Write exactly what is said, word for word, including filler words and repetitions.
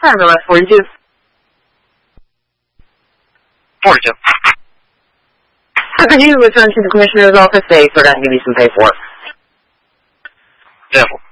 Hi, M L S forty-two. forty-two. How could you return to the Commissioner's office? They forgot to give you some paperwork. Devil.